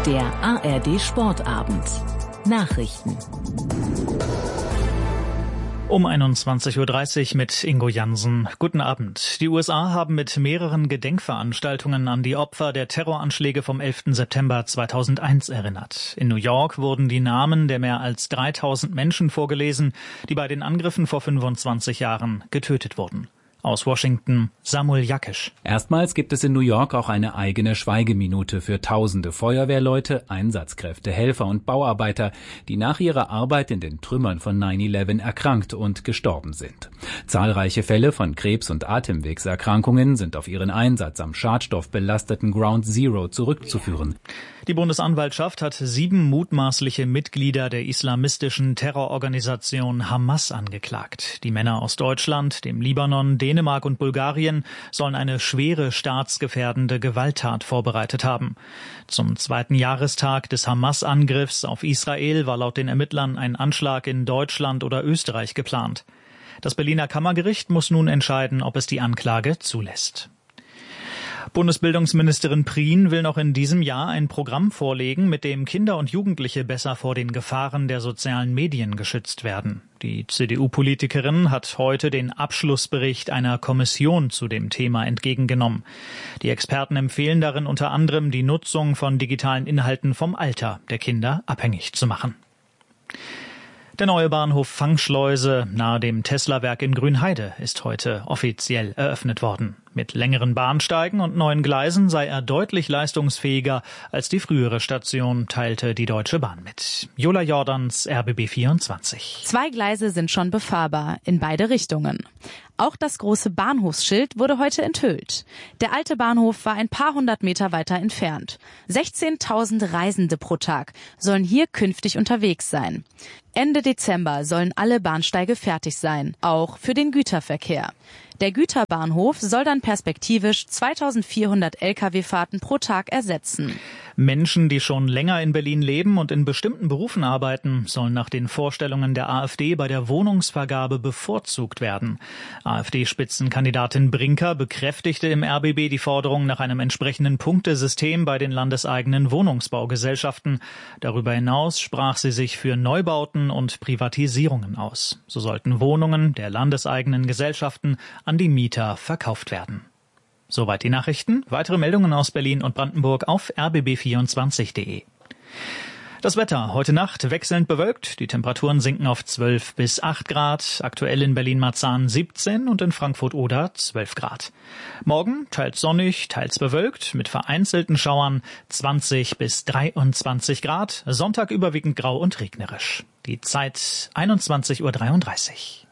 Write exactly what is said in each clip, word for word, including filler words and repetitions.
Der A R D Sportabend. Nachrichten. Um einundzwanzig Uhr dreißig mit Ingo Jansen. Guten Abend. Die U S A haben mit mehreren Gedenkveranstaltungen an die Opfer der Terroranschläge vom elften September zweitausendeins erinnert. In New York wurden die Namen der mehr als dreitausend Menschen vorgelesen, die bei den Angriffen vor fünfundzwanzig Jahren getötet wurden. Aus Washington, Samuel Jakisch. Erstmals gibt es in New York auch eine eigene Schweigeminute für tausende Feuerwehrleute, Einsatzkräfte, Helfer und Bauarbeiter, die nach ihrer Arbeit in den Trümmern von neun elf erkrankt und gestorben sind. Zahlreiche Fälle von Krebs- und Atemwegserkrankungen sind auf ihren Einsatz am schadstoffbelasteten Ground Zero zurückzuführen. Die Bundesanwaltschaft hat sieben mutmaßliche Mitglieder der islamistischen Terrororganisation Hamas angeklagt. Die Männer aus Deutschland, dem Libanon, Dänemark und Bulgarien sollen eine schwere staatsgefährdende Gewalttat vorbereitet haben. Zum zweiten Jahrestag des Hamas-Angriffs auf Israel war laut den Ermittlern ein Anschlag in Deutschland oder Österreich geplant. Das Berliner Kammergericht muss nun entscheiden, ob es die Anklage zulässt. Bundesbildungsministerin Prien will noch in diesem Jahr ein Programm vorlegen, mit dem Kinder und Jugendliche besser vor den Gefahren der sozialen Medien geschützt werden. Die C D U-Politikerin hat heute den Abschlussbericht einer Kommission zu dem Thema entgegengenommen. Die Experten empfehlen darin unter anderem, die Nutzung von digitalen Inhalten vom Alter der Kinder abhängig zu machen. Der neue Bahnhof Fangschleuse nahe dem Tesla-Werk in Grünheide ist heute offiziell eröffnet worden. Mit längeren Bahnsteigen und neuen Gleisen sei er deutlich leistungsfähiger als die frühere Station, teilte die Deutsche Bahn mit. Jola Jordans, R B B vierundzwanzig. Zwei Gleise sind schon befahrbar, in beide Richtungen. Auch das große Bahnhofsschild wurde heute enthüllt. Der alte Bahnhof war ein paar hundert Meter weiter entfernt. sechzehntausend Reisende pro Tag sollen hier künftig unterwegs sein. Ende Dezember sollen alle Bahnsteige fertig sein, auch für den Güterverkehr. Der Güterbahnhof soll dann perspektivisch zweitausendvierhundert L K W-Fahrten pro Tag ersetzen. Menschen, die schon länger in Berlin leben und in bestimmten Berufen arbeiten, sollen nach den Vorstellungen der AfD bei der Wohnungsvergabe bevorzugt werden. AfD-Spitzenkandidatin Brinker bekräftigte im R B B die Forderung nach einem entsprechenden Punktesystem bei den landeseigenen Wohnungsbaugesellschaften. Darüber hinaus sprach sie sich für Neubauten und Privatisierungen aus. So sollten Wohnungen der landeseigenen Gesellschaften an die Mieter verkauft werden. Soweit die Nachrichten. Weitere Meldungen aus Berlin und Brandenburg auf r b b vierundzwanzig punkt d e. Das Wetter heute Nacht wechselnd bewölkt. Die Temperaturen sinken auf zwölf bis acht Grad. Aktuell in Berlin-Marzahn siebzehn und in Frankfurt-Oder zwölf Grad. Morgen teils sonnig, teils bewölkt mit vereinzelten Schauern zwanzig bis dreiundzwanzig Grad. Sonntag überwiegend grau und regnerisch. Die Zeit einundzwanzig Uhr dreiunddreißig.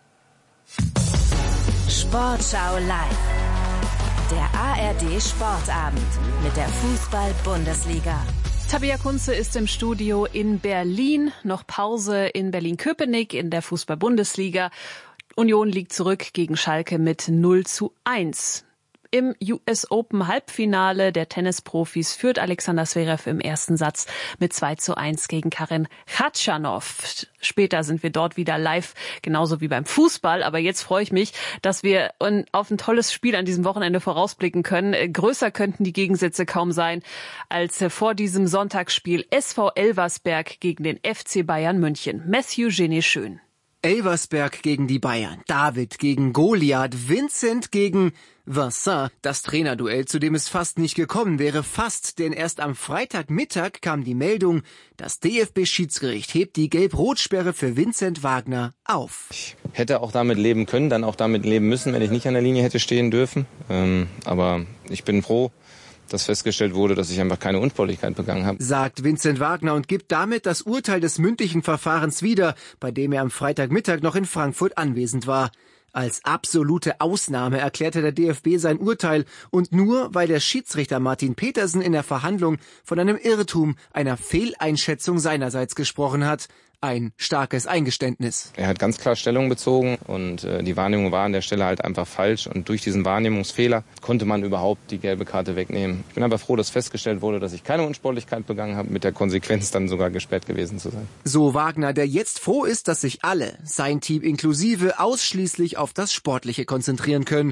Sportschau live. Der A R D Sportabend mit der Fußball-Bundesliga. Tabea Kunze ist im Studio in Berlin. Noch Pause in Berlin-Köpenick in der Fußball-Bundesliga. Union liegt zurück gegen Schalke mit null zu eins. Im U S Open Halbfinale der Tennisprofis führt Alexander Zverev im ersten Satz mit zwei zu eins gegen Karen Khachanov. Später sind wir dort wieder live, genauso wie beim Fußball. Aber jetzt freue ich mich, dass wir auf ein tolles Spiel an diesem Wochenende vorausblicken können. Größer könnten die Gegensätze kaum sein als vor diesem Sonntagsspiel S V Elversberg gegen den F C Bayern München. Matthew Genet-Schön. Elversberg gegen die Bayern, David gegen Goliath, Vincent gegen Vincent. Das Trainerduell, zu dem es fast nicht gekommen wäre, fast, denn erst am Freitagmittag kam die Meldung, das D F B-Schiedsgericht hebt die Gelb-Rot-Sperre für Vincent Wagner auf. Ich hätte auch damit leben können, dann auch damit leben müssen, wenn ich nicht an der Linie hätte stehen dürfen. Ähm, aber ich bin froh, dass festgestellt wurde, dass ich einfach keine Unsportlichkeit begangen habe. Sagt Vincent Wagner und gibt damit das Urteil des mündlichen Verfahrens wieder, bei dem er am Freitagmittag noch in Frankfurt anwesend war. Als absolute Ausnahme erklärte der D F B sein Urteil und nur, weil der Schiedsrichter Martin Petersen in der Verhandlung von einem Irrtum, einer Fehleinschätzung seinerseits gesprochen hat. Ein starkes Eingeständnis. Er hat ganz klar Stellung bezogen und äh, die Wahrnehmung war an der Stelle halt einfach falsch. Und durch diesen Wahrnehmungsfehler konnte man überhaupt die gelbe Karte wegnehmen. Ich bin aber froh, dass festgestellt wurde, dass ich keine Unsportlichkeit begangen habe, mit der Konsequenz dann sogar gesperrt gewesen zu sein. So Wagner, der jetzt froh ist, dass sich alle, sein Team inklusive, ausschließlich auf das Sportliche konzentrieren können.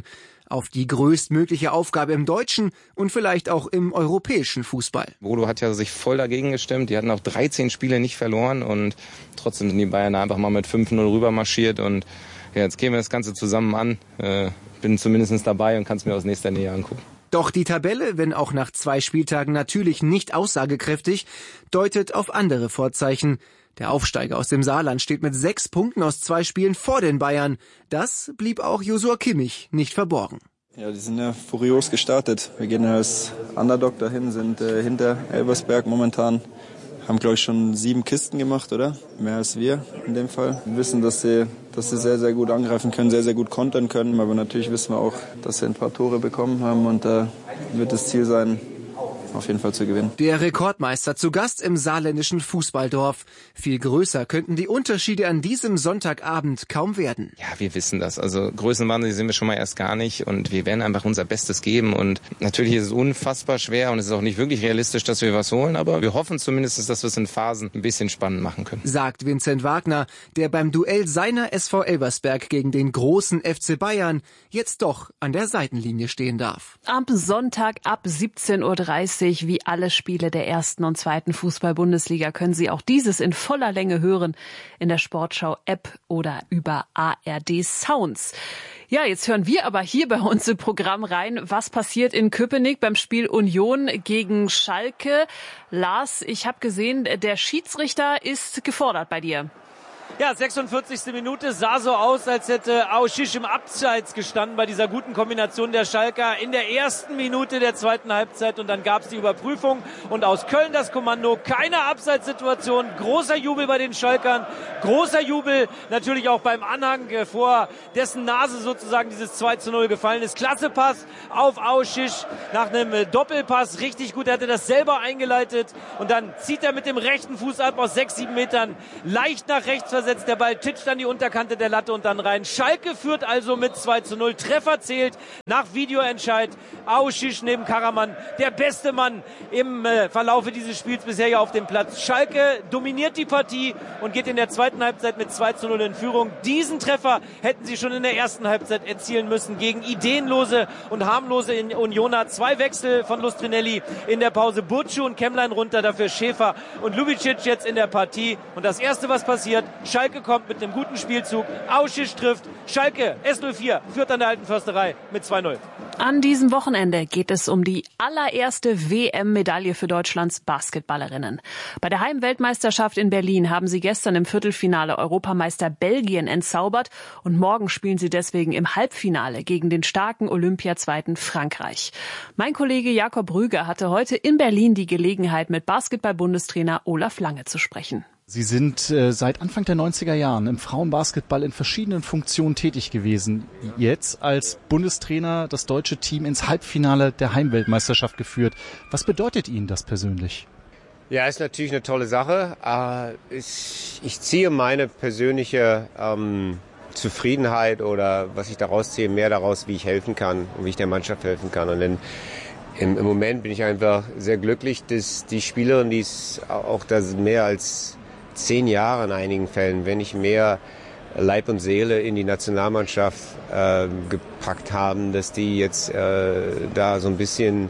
auf die größtmögliche Aufgabe im deutschen und vielleicht auch im europäischen Fußball. Bodo hat ja sich voll dagegen gestemmt. Die hatten auch dreizehn Spiele nicht verloren und trotzdem sind die Bayern einfach mal mit fünf null rüber marschiert und ja, jetzt gehen wir das Ganze zusammen an. Äh, bin zumindest dabei und kann es mir aus nächster Nähe angucken. Doch die Tabelle, wenn auch nach zwei Spieltagen natürlich nicht aussagekräftig, deutet auf andere Vorzeichen. Der Aufsteiger aus dem Saarland steht mit sechs Punkten aus zwei Spielen vor den Bayern. Das blieb auch Josua Kimmich nicht verborgen. Ja, die sind ja furios gestartet. Wir gehen als Underdog dahin, sind äh, hinter Elversberg momentan. Haben, glaube ich, schon sieben Kisten gemacht, oder? Mehr als wir in dem Fall. Wir wissen, dass sie, dass sie sehr, sehr gut angreifen können, sehr, sehr gut kontern können. Aber natürlich wissen wir auch, dass sie ein paar Tore bekommen haben. Und da äh, wird das Ziel sein, auf jeden Fall zu gewinnen. Der Rekordmeister zu Gast im saarländischen Fußballdorf. Viel größer könnten die Unterschiede an diesem Sonntagabend kaum werden. Ja, wir wissen das. Also Größenwandel sind wir schon mal erst gar nicht und wir werden einfach unser Bestes geben. Und natürlich ist es unfassbar schwer und es ist auch nicht wirklich realistisch, dass wir was holen. Aber wir hoffen zumindest, dass wir es in Phasen ein bisschen spannend machen können. Sagt Vincent Wagner, der beim Duell seiner S V Elversberg gegen den großen F C Bayern jetzt doch an der Seitenlinie stehen darf. Am Sonntag ab siebzehn Uhr dreißig wie alle Spiele der ersten und zweiten Fußball-Bundesliga können Sie auch dieses in voller Länge hören in der Sportschau-App oder über A R D Sounds. Ja, jetzt hören wir aber hier bei uns im Programm rein, was passiert in Köpenick beim Spiel Union gegen Schalke. Lars, ich habe gesehen, der Schiedsrichter ist gefordert bei dir. Ja, sechsundvierzigste Minute, sah so aus, als hätte Auschich im Abseits gestanden bei dieser guten Kombination der Schalker in der ersten Minute der zweiten Halbzeit und dann gab es die Überprüfung und aus Köln das Kommando, keine Abseitssituation, großer Jubel bei den Schalkern, großer Jubel natürlich auch beim Anhang, vor dessen Nase sozusagen dieses zwei zu null gefallen ist. Klasse Pass auf Auschich nach einem Doppelpass, richtig gut, er hatte das selber eingeleitet und dann zieht er mit dem rechten Fuß ab aus sechs, sieben Metern, leicht nach rechts versetzt. Der Ball titscht an die Unterkante der Latte und dann rein. Schalke führt also mit zwei zu null. Treffer zählt nach Videoentscheid. Auschich neben Karaman, der beste Mann im äh, Verlaufe dieses Spiels bisher hier auf dem Platz. Schalke dominiert die Partie und geht in der zweiten Halbzeit mit zwei zu null in Führung. Diesen Treffer hätten sie schon in der ersten Halbzeit erzielen müssen gegen ideenlose und harmlose Unioner. Zwei Wechsel von Lustrinelli in der Pause. Burcu und Kemmlein runter, dafür Schäfer und Lubicic jetzt in der Partie. Und das Erste, was passiert, Schalke kommt mit einem guten Spielzug. Auschich trifft. Schalke, S null vier, führt an der Alten Försterei mit zwei null. An diesem Wochenende geht es um die allererste W M-Medaille für Deutschlands Basketballerinnen. Bei der Heimweltmeisterschaft in Berlin haben sie gestern im Viertelfinale Europameister Belgien entzaubert und morgen spielen sie deswegen im Halbfinale gegen den starken Olympiazweiten Frankreich. Mein Kollege Jakob Rüger hatte heute in Berlin die Gelegenheit, mit Basketball-Bundestrainer Olaf Lange zu sprechen. Sie sind äh, seit Anfang der neunziger Jahren im Frauenbasketball in verschiedenen Funktionen tätig gewesen. Jetzt als Bundestrainer das deutsche Team ins Halbfinale der Heimweltmeisterschaft geführt. Was bedeutet Ihnen das persönlich? Ja, ist natürlich eine tolle Sache. Äh, ich, ich ziehe meine persönliche ähm, Zufriedenheit oder was ich daraus ziehe, mehr daraus, wie ich helfen kann und wie ich der Mannschaft helfen kann. Und dann im, im Moment bin ich einfach sehr glücklich, dass die Spielerin, die es auch das mehr als zehn Jahre in einigen Fällen, wenn nicht mehr Leib und Seele in die Nationalmannschaft äh, gepackt haben, dass die jetzt äh, da so ein bisschen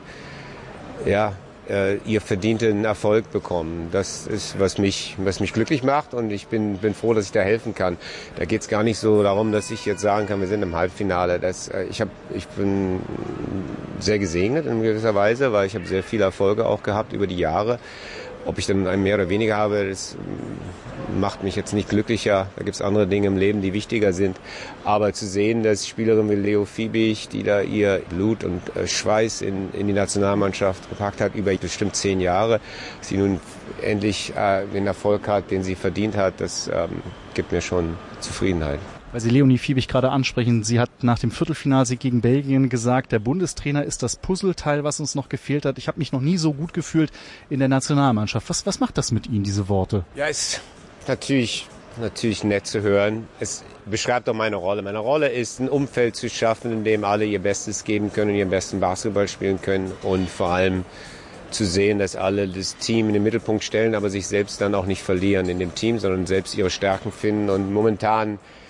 ja, äh, ihr verdienten Erfolg bekommen. Das ist, was mich, was mich glücklich macht und ich bin, bin froh, dass ich da helfen kann. Da geht es gar nicht so darum, dass ich jetzt sagen kann, wir sind im Halbfinale. Das, äh, ich, hab, ich bin sehr gesegnet in gewisser Weise, weil ich habe sehr viele Erfolge auch gehabt über die Jahre. Ob ich dann einen mehr oder weniger habe, das macht mich jetzt nicht glücklicher. Da gibt es andere Dinge im Leben, die wichtiger sind. Aber zu sehen, dass Spielerinnen wie Leo Fiebig, die da ihr Blut und Schweiß in, in die Nationalmannschaft gepackt hat, über bestimmt zehn Jahre, sie nun endlich äh, den Erfolg hat, den sie verdient hat, das ähm, gibt mir schon Zufriedenheit. Weil Sie Leonie Fiebig gerade ansprechen, sie hat nach dem Viertelfinalsieg gegen Belgien gesagt, der Bundestrainer ist das Puzzleteil, was uns noch gefehlt hat. Ich habe mich noch nie so gut gefühlt in der Nationalmannschaft. Was, was macht das mit Ihnen, diese Worte? Ja, ist natürlich, natürlich nett zu hören. Es beschreibt auch meine Rolle. Meine Rolle ist, ein Umfeld zu schaffen, in dem alle ihr Bestes geben können und ihren besten Basketball spielen können und vor allem zu sehen, dass alle das Team in den Mittelpunkt stellen, aber sich selbst dann auch nicht verlieren in dem Team, sondern selbst ihre Stärken finden. Und momentan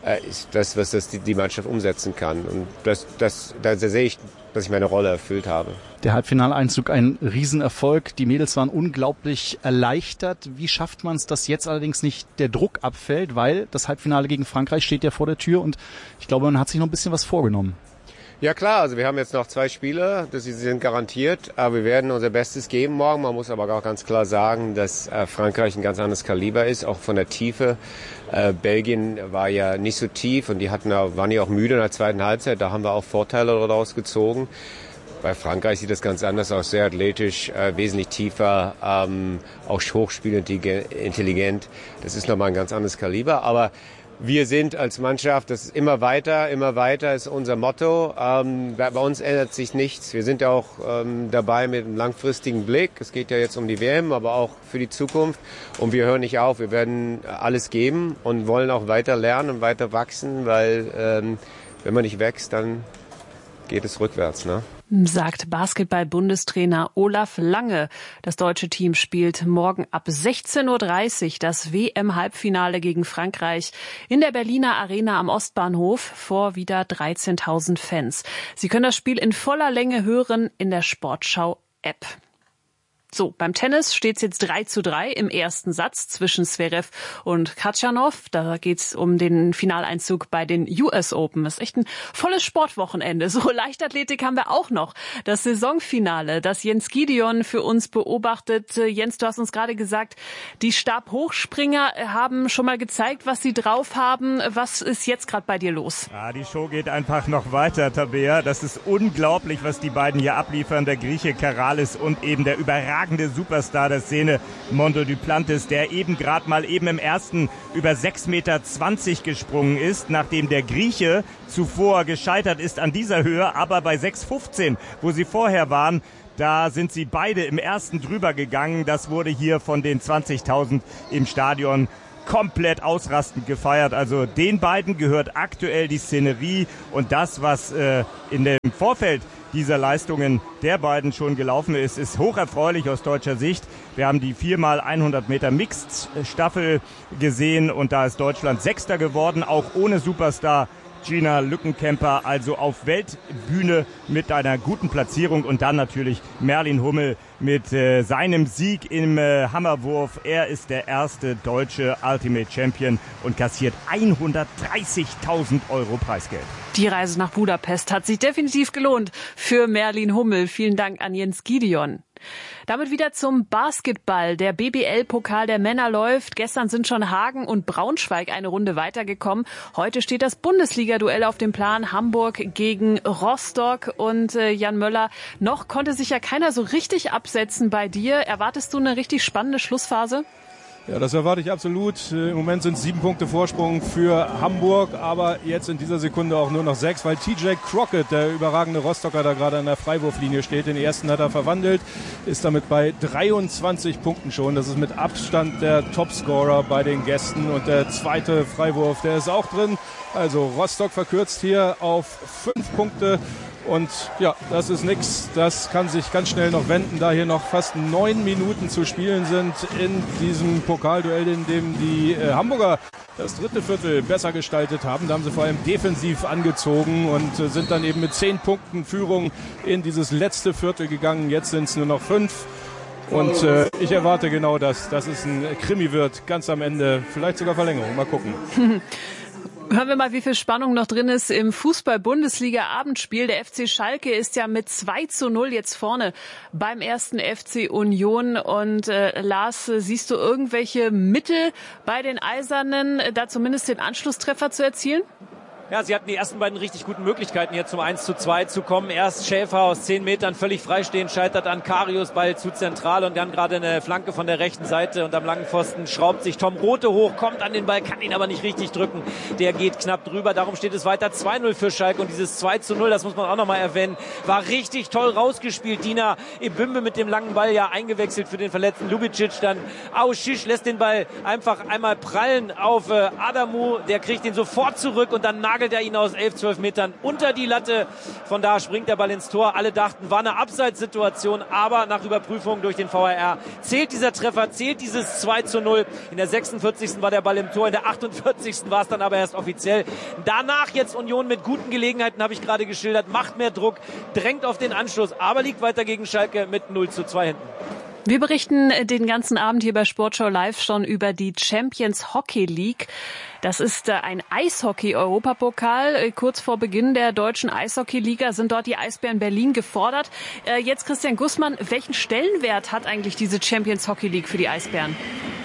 äh, ist das, was das die, die Mannschaft umsetzen kann. Und das, das, da sehe ich, dass ich meine Rolle erfüllt habe. Der Halbfinaleinzug ein Riesenerfolg. Die Mädels waren unglaublich erleichtert. Wie schafft man es, dass jetzt allerdings nicht der Druck abfällt, weil das Halbfinale gegen Frankreich steht ja vor der Tür und ich glaube, man hat sich noch ein bisschen was vorgenommen. Ja klar, also wir haben jetzt noch zwei Spiele, das sind garantiert, aber wir werden unser Bestes geben morgen. Man muss aber auch ganz klar sagen, dass äh, Frankreich ein ganz anderes Kaliber ist, auch von der Tiefe. Äh, Belgien war ja nicht so tief und die hatten, waren ja auch müde in der zweiten Halbzeit, da haben wir auch Vorteile daraus gezogen. Bei Frankreich sieht das ganz anders aus, sehr athletisch, äh, wesentlich tiefer, ähm, auch hochspielintelligent. Das ist nochmal ein ganz anderes Kaliber, aber wir sind als Mannschaft, das ist immer weiter, immer weiter ist unser Motto. Ähm, bei uns ändert sich nichts. Wir sind ja auch ähm, dabei mit einem langfristigen Blick. Es geht ja jetzt um die W M, aber auch für die Zukunft. Und wir hören nicht auf. Wir werden alles geben und wollen auch weiter lernen und weiter wachsen, weil ähm, wenn man nicht wächst, dann geht es rückwärts, ne? Sagt Basketball-Bundestrainer Olaf Lange. Das deutsche Team spielt morgen ab sechzehn Uhr dreißig das W M-Halbfinale gegen Frankreich in der Berliner Arena am Ostbahnhof vor wieder dreizehntausend Fans. Sie können das Spiel in voller Länge hören in der Sportschau-App. So, beim Tennis steht es jetzt drei zu drei im ersten Satz zwischen Zverev und Khachanov. Da geht's um den Finaleinzug bei den U S Open. Das ist echt ein volles Sportwochenende. So, Leichtathletik haben wir auch noch. Das Saisonfinale, das Jens Gideon für uns beobachtet. Jens, du hast uns gerade gesagt, die Stabhochspringer haben schon mal gezeigt, was sie drauf haben. Was ist jetzt gerade bei dir los? Ja, die Show geht einfach noch weiter, Tabea. Das ist unglaublich, was die beiden hier abliefern. Der Grieche Karalis und eben der überragende Superstar der Szene, Mondo Duplantis, der eben gerade mal eben im ersten über sechs Meter zwanzig gesprungen ist, nachdem der Grieche zuvor gescheitert ist an dieser Höhe, aber bei sechs fünfzehn, wo sie vorher waren, da sind sie beide im ersten drüber gegangen. Das wurde hier von den zwanzigtausend im Stadion komplett ausrastend gefeiert. Also den beiden gehört aktuell die Szenerie und das, was äh, in dem Vorfeld dieser Leistungen der beiden schon gelaufen ist, ist hocherfreulich aus deutscher Sicht. Wir haben die vier mal hundert Meter Mixed-Staffel gesehen und da ist Deutschland Sechster geworden, auch ohne Superstar Gina Lückenkämper, also auf Weltbühne mit einer guten Platzierung und dann natürlich Merlin Hummel mit äh, seinem Sieg im äh, Hammerwurf. Er ist der erste deutsche Ultimate Champion und kassiert hundertdreißigtausend Euro Preisgeld. Die Reise nach Budapest hat sich definitiv gelohnt für Merlin Hummel. Vielen Dank an Jens Gideon. Damit wieder zum Basketball. Der B B L-Pokal der Männer läuft. Gestern sind schon Hagen und Braunschweig eine Runde weitergekommen. Heute steht das Bundesliga-Duell auf dem Plan. Hamburg gegen Rostock. Und äh, Jan Möller, noch konnte sich ja keiner so richtig absetzen bei dir. Erwartest du eine richtig spannende Schlussphase? Ja, das erwarte ich absolut. Im Moment sind es sieben Punkte Vorsprung für Hamburg, aber jetzt in dieser Sekunde auch nur noch sechs, weil T J Crockett, der überragende Rostocker, da gerade an der Freiwurflinie steht. Den ersten hat er verwandelt, ist damit bei dreiundzwanzig Punkten schon. Das ist mit Abstand der Topscorer bei den Gästen und der zweite Freiwurf, der ist auch drin. Also Rostock verkürzt hier auf fünf Punkte. Und ja, das ist nix. Das kann sich ganz schnell noch wenden, da hier noch fast neun Minuten zu spielen sind in diesem Pokalduell, in dem die äh, Hamburger das dritte Viertel besser gestaltet haben. Da haben sie vor allem defensiv angezogen und äh, sind dann eben mit zehn Punkten Führung in dieses letzte Viertel gegangen. Jetzt sind es nur noch fünf. Und äh, ich erwarte genau das, dass es ein Krimi wird, ganz am Ende. Vielleicht sogar Verlängerung. Mal gucken. Hören wir mal, wie viel Spannung noch drin ist im Fußball-Bundesliga-Abendspiel. Der F C Schalke ist ja mit zwei zu null jetzt vorne beim ersten F C Union. Und äh, Lars, siehst du irgendwelche Mittel bei den Eisernen, da zumindest den Anschlusstreffer zu erzielen? Ja, sie hatten die ersten beiden richtig guten Möglichkeiten, hier zum eins zu zwei zu kommen. Erst Schäfer aus zehn Metern völlig freistehend, scheitert an Karius, Ball zu zentral und dann gerade eine Flanke von der rechten Seite und am langen Pfosten schraubt sich Tom Rothe hoch, kommt an den Ball, kann ihn aber nicht richtig drücken. Der geht knapp drüber, darum steht es weiter zwei null für Schalke und dieses zwei zu null, das muss man auch nochmal erwähnen, war richtig toll rausgespielt. Dina Ebimbe mit dem langen Ball ja eingewechselt für den verletzten Lubicic, dann Auschich lässt den Ball einfach einmal prallen auf äh, Adamu, der kriegt ihn sofort zurück und dann nagelt er ihn aus elf, zwölf Metern unter die Latte. Von da springt der Ball ins Tor. Alle dachten, war eine Abseitssituation, aber nach Überprüfung durch den V A R zählt dieser Treffer, zählt dieses zwei zu null. In der sechsundvierzigsten war der Ball im Tor, in der achtundvierzigsten war es dann aber erst offiziell. Danach jetzt Union mit guten Gelegenheiten, habe ich gerade geschildert, macht mehr Druck, drängt auf den Anschluss, aber liegt weiter gegen Schalke mit null zu zwei hinten. Wir berichten den ganzen Abend hier bei Sportschau Live schon über die Champions Hockey League. Das ist ein Eishockey-Europapokal. Kurz vor Beginn der deutschen Eishockey-Liga sind dort die Eisbären Berlin gefordert. Jetzt Christian Gußmann, welchen Stellenwert hat eigentlich diese Champions Hockey League für die Eisbären?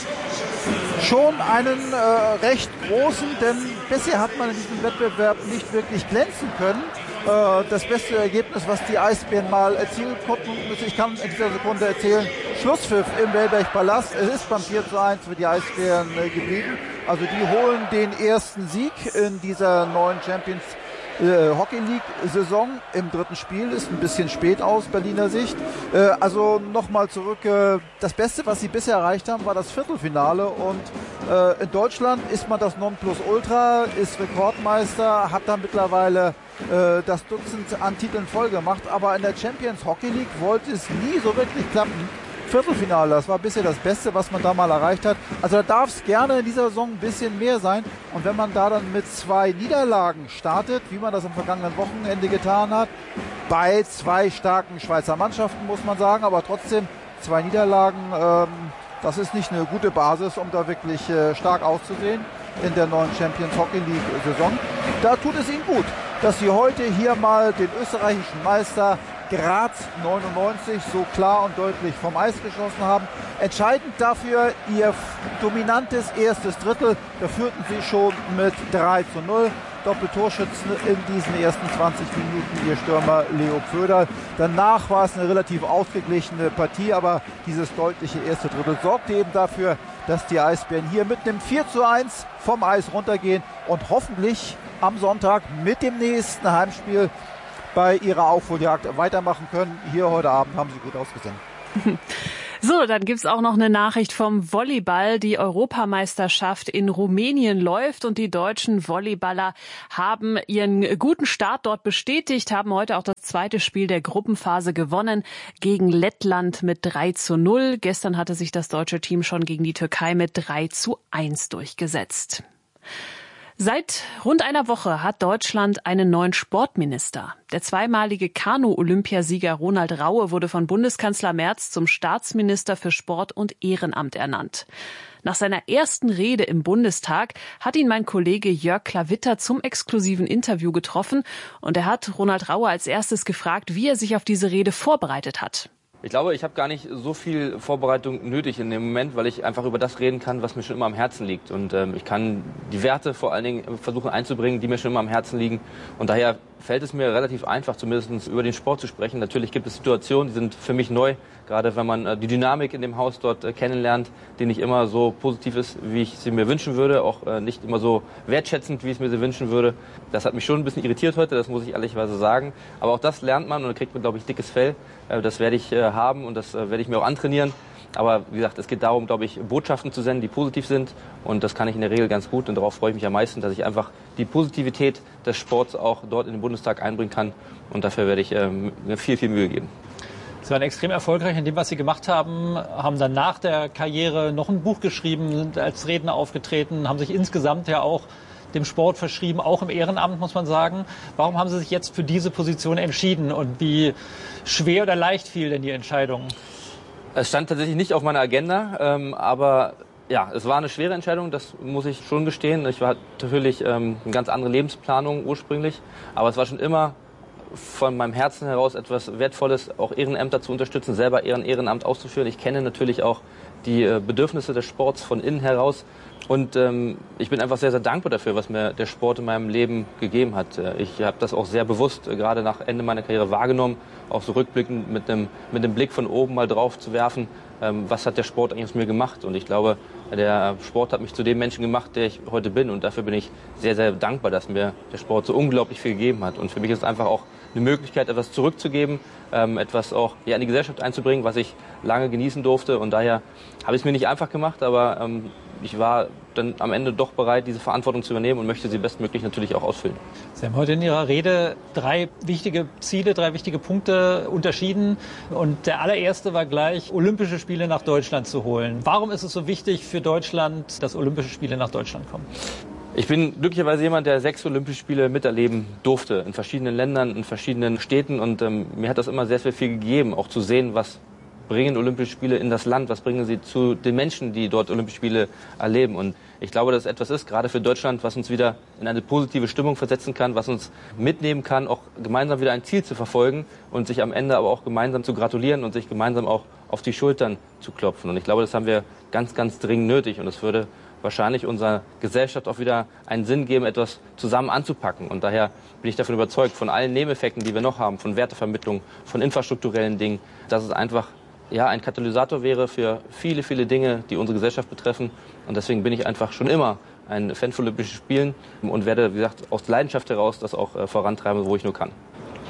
Schon einen äh, recht großen, denn bisher hat man in diesem Wettbewerb nicht wirklich glänzen können. Äh, das beste Ergebnis, was die Eisbären mal erzielen konnten, ich kann in dieser Sekunde erzählen, Schlusspfiff im Wellberg-Palast. Es ist beim vier zu eins für die Eisbären äh, geblieben. Also die holen den ersten Sieg in dieser neuen Champions Äh, Hockey League Saison im dritten Spiel, ist ein bisschen spät aus Berliner Sicht. Äh, also nochmal zurück, äh, das Beste, was sie bisher erreicht haben, war das Viertelfinale und äh, in Deutschland ist man das Nonplusultra, ist Rekordmeister, hat da mittlerweile äh, das Dutzend an Titeln voll gemacht, aber in der Champions Hockey League wollte es nie so wirklich klappen. Viertelfinale, das war bisher das Beste, was man da mal erreicht hat. Also da darf es gerne in dieser Saison ein bisschen mehr sein. Und wenn man da dann mit zwei Niederlagen startet, wie man das am vergangenen Wochenende getan hat, bei zwei starken Schweizer Mannschaften, muss man sagen, aber trotzdem zwei Niederlagen, ähm, das ist nicht eine gute Basis, um da wirklich äh, stark auszusehen in der neuen Champions Hockey League Saison. Da tut es ihnen gut, dass sie heute hier mal den österreichischen Meister Graz neunundneunzig so klar und deutlich vom Eis geschossen haben. Entscheidend dafür ihr dominantes erstes Drittel. Da führten sie schon mit drei zu null. Doppeltorschützen in diesen ersten zwanzig Minuten ihr Stürmer Leo Pföderl. Danach war es eine relativ ausgeglichene Partie, aber dieses deutliche erste Drittel sorgte eben dafür, dass die Eisbären hier mit einem vier zu eins vom Eis runtergehen und hoffentlich am Sonntag mit dem nächsten Heimspiel bei ihrer Aufholjagd weitermachen können. Hier heute Abend haben sie gut ausgesehen. So, dann gibt's auch noch eine Nachricht vom Volleyball. Die Europameisterschaft in Rumänien läuft und die deutschen Volleyballer haben ihren guten Start dort bestätigt, haben heute auch das zweite Spiel der Gruppenphase gewonnen gegen Lettland mit drei zu null. Gestern hatte sich das deutsche Team schon gegen die Türkei mit drei zu eins durchgesetzt. Seit rund einer Woche hat Deutschland einen neuen Sportminister. Der zweimalige Kanu-Olympiasieger Ronald Raue wurde von Bundeskanzler Merz zum Staatsminister für Sport und Ehrenamt ernannt. Nach seiner ersten Rede im Bundestag hat ihn mein Kollege Jörg Klawitter zum exklusiven Interview getroffen und er hat Ronald Raue als erstes gefragt, wie er sich auf diese Rede vorbereitet hat. Ich glaube, ich habe gar nicht so viel Vorbereitung nötig in dem Moment, weil ich einfach über das reden kann, was mir schon immer am Herzen liegt. Und ähm, ich kann die Werte vor allen Dingen versuchen einzubringen, die mir schon immer am Herzen liegen. Und daher fällt es mir relativ einfach, zumindest über den Sport zu sprechen. Natürlich gibt es Situationen, die sind für mich neu, gerade wenn man äh, die Dynamik in dem Haus dort äh, kennenlernt, die nicht immer so positiv ist, wie ich sie mir wünschen würde, auch äh, nicht immer so wertschätzend, wie ich es mir sie wünschen würde. Das hat mich schon ein bisschen irritiert heute, das muss ich ehrlicherweise sagen. Aber auch das lernt man und da kriegt man, glaube ich, dickes Fell. Äh, das werde ich äh, haben und das äh, werde ich mir auch antrainieren. Aber wie gesagt, es geht darum, glaube ich, Botschaften zu senden, die positiv sind. Und das kann ich in der Regel ganz gut. Und darauf freue ich mich am meisten, dass ich einfach die Positivität des Sports auch dort in den Bundestag einbringen kann. Und dafür werde ich ähm, mir viel, viel Mühe geben. Sie waren extrem erfolgreich in dem, was Sie gemacht haben, haben dann nach der Karriere noch ein Buch geschrieben, sind als Redner aufgetreten, haben sich insgesamt ja auch dem Sport verschrieben, auch im Ehrenamt, muss man sagen. Warum haben Sie sich jetzt für diese Position entschieden und wie schwer oder leicht fiel denn die Entscheidung? Es stand tatsächlich nicht auf meiner Agenda, ähm, aber ja, es war eine schwere Entscheidung, das muss ich schon gestehen. Ich war natürlich ähm, eine ganz andere Lebensplanung ursprünglich, aber es war schon immer von meinem Herzen heraus etwas Wertvolles, auch Ehrenämter zu unterstützen, selber Ehren, Ehrenamt auszuführen. Ich kenne natürlich auch die äh, Bedürfnisse des Sports von innen heraus und ähm, ich bin einfach sehr, sehr dankbar dafür, was mir der Sport in meinem Leben gegeben hat. Ich habe das auch sehr bewusst, äh, gerade nach Ende meiner Karriere wahrgenommen, auch so rückblickend mit einem mit einem Blick von oben mal drauf zu werfen, ähm, was hat der Sport eigentlich aus mir gemacht. Und ich glaube, der Sport hat mich zu dem Menschen gemacht, der ich heute bin. Und dafür bin ich sehr, sehr dankbar, dass mir der Sport so unglaublich viel gegeben hat. Und für mich ist es einfach auch eine Möglichkeit, etwas zurückzugeben, ähm, etwas auch ja, in die Gesellschaft einzubringen, was ich lange genießen durfte. Und daher habe ich es mir nicht einfach gemacht, aber ähm, ich war dann am Ende doch bereit, diese Verantwortung zu übernehmen und möchte sie bestmöglich natürlich auch ausfüllen. Sie haben heute in Ihrer Rede drei wichtige Ziele, drei wichtige Punkte unterschieden. Und der allererste war gleich, Olympische Spiele nach Deutschland zu holen. Warum ist es so wichtig für Deutschland, dass Olympische Spiele nach Deutschland kommen? Ich bin glücklicherweise jemand, der sechs Olympische Spiele miterleben durfte, in verschiedenen Ländern, in verschiedenen Städten. Und ähm, mir hat das immer sehr, sehr viel gegeben, auch zu sehen, was bringen Olympische Spiele in das Land, was bringen sie zu den Menschen, die dort Olympische Spiele erleben. Und ich glaube, dass es etwas ist, gerade für Deutschland, was uns wieder in eine positive Stimmung versetzen kann, was uns mitnehmen kann, auch gemeinsam wieder ein Ziel zu verfolgen und sich am Ende aber auch gemeinsam zu gratulieren und sich gemeinsam auch auf die Schultern zu klopfen. Und ich glaube, das haben wir ganz, ganz dringend nötig. Und es würde wahrscheinlich unserer Gesellschaft auch wieder einen Sinn geben, etwas zusammen anzupacken. Und daher bin ich davon überzeugt, von allen Nebeneffekten, die wir noch haben, von Wertevermittlung, von infrastrukturellen Dingen, dass es einfach ja, ein Katalysator wäre für viele, viele Dinge, die unsere Gesellschaft betreffen. Und deswegen bin ich einfach schon immer ein Fan von Olympischen Spielen und werde, wie gesagt, aus Leidenschaft heraus das auch äh, vorantreiben, wo ich nur kann.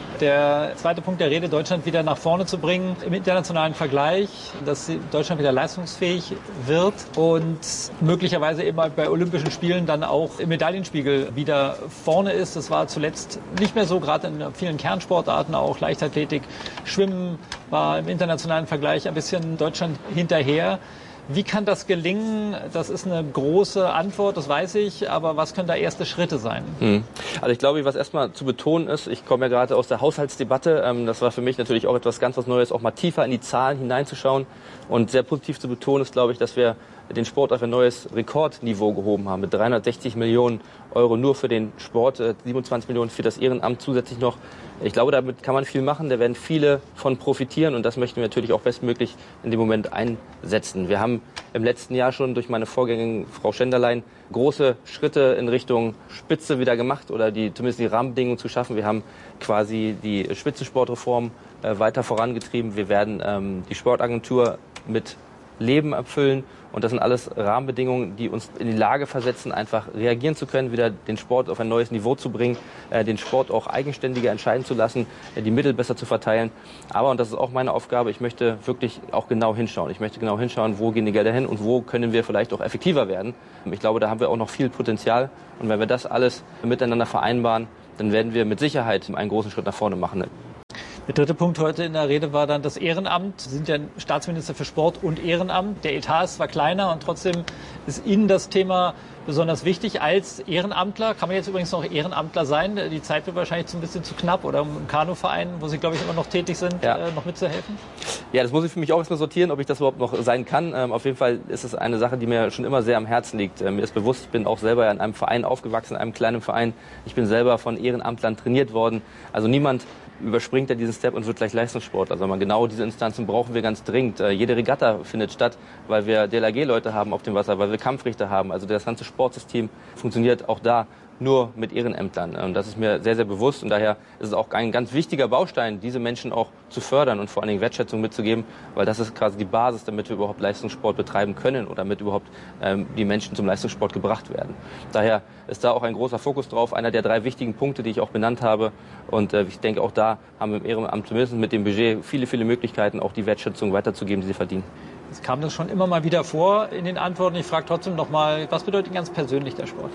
Der zweite Punkt der Rede, Deutschland wieder nach vorne zu bringen im internationalen Vergleich, dass Deutschland wieder leistungsfähig wird und möglicherweise eben bei Olympischen Spielen dann auch im Medaillenspiegel wieder vorne ist. Das war zuletzt nicht mehr so, gerade in vielen Kernsportarten, auch Leichtathletik, Schwimmen war im internationalen Vergleich ein bisschen Deutschland hinterher. Wie kann das gelingen? Das ist eine große Antwort, das weiß ich, aber was können da erste Schritte sein? Hm. Also ich glaube, was erstmal zu betonen ist, ich komme ja gerade aus der Haushaltsdebatte, ähm, das war für mich natürlich auch etwas ganz was Neues, auch mal tiefer in die Zahlen hineinzuschauen und sehr positiv zu betonen ist, glaube ich, dass wir den Sport auf ein neues Rekordniveau gehoben haben mit dreihundertsechzig Millionen Euro nur für den Sport, siebenundzwanzig Millionen für das Ehrenamt zusätzlich noch. Ich glaube, damit kann man viel machen, da werden viele von profitieren und das möchten wir natürlich auch bestmöglich in dem Moment einsetzen. Wir haben im letzten Jahr schon durch meine Vorgängerin Frau Schenderlein große Schritte in Richtung Spitze wieder gemacht oder die, zumindest die Rahmenbedingungen zu schaffen. Wir haben quasi die Spitzensportreform äh, weiter vorangetrieben. Wir werden ähm, die Sportagentur mit Leben erfüllen. Und das sind alles Rahmenbedingungen, die uns in die Lage versetzen, einfach reagieren zu können, wieder den Sport auf ein neues Niveau zu bringen, äh, den Sport auch eigenständiger entscheiden zu lassen, äh, die Mittel besser zu verteilen. Aber, und das ist auch meine Aufgabe, ich möchte wirklich auch genau hinschauen. Ich möchte genau hinschauen, wo gehen die Gelder hin und wo können wir vielleicht auch effektiver werden. Ich glaube, da haben wir auch noch viel Potenzial. Und wenn wir das alles miteinander vereinbaren, dann werden wir mit Sicherheit einen großen Schritt nach vorne machen. Der dritte Punkt heute in der Rede war dann das Ehrenamt. Sie sind ja Staatsminister für Sport und Ehrenamt. Der Etat ist zwar kleiner und trotzdem ist Ihnen das Thema besonders wichtig als Ehrenamtler. Kann man jetzt übrigens noch Ehrenamtler sein? Die Zeit wird wahrscheinlich ein bisschen zu knapp, oder um im Kanuverein, wo Sie, glaube ich, immer noch tätig sind, ja. äh, noch mitzuhelfen? Ja, das muss ich für mich auch erstmal sortieren, ob ich das überhaupt noch sein kann. Ähm, auf jeden Fall ist es eine Sache, die mir schon immer sehr am Herzen liegt. Ähm, mir ist bewusst, ich bin auch selber in einem Verein aufgewachsen, in einem kleinen Verein. Ich bin selber von Ehrenamtlern trainiert worden. Also niemand überspringt ja diesen Step und wird gleich Leistungssportler. Also genau diese Instanzen brauchen wir ganz dringend. Äh, jede Regatta findet statt, weil wir D L R G-Leute haben auf dem Wasser, weil wir Kampfrichter haben. Also das ganze Sportsystem funktioniert auch da nur mit Ehrenämtlern. Und das ist mir sehr, sehr bewusst. Und daher ist es auch ein ganz wichtiger Baustein, diese Menschen auch zu fördern und vor allen Dingen Wertschätzung mitzugeben, weil das ist quasi die Basis, damit wir überhaupt Leistungssport betreiben können oder damit überhaupt ähm, die Menschen zum Leistungssport gebracht werden. Daher ist da auch ein großer Fokus drauf, einer der drei wichtigen Punkte, die ich auch benannt habe. Und äh, ich denke, auch da haben wir im Ehrenamt zumindest mit dem Budget viele, viele Möglichkeiten, auch die Wertschätzung weiterzugeben, die sie verdienen. Es kam das schon immer mal wieder vor in den Antworten. Ich frage trotzdem noch mal, was bedeutet Ihnen ganz persönlich der Sport?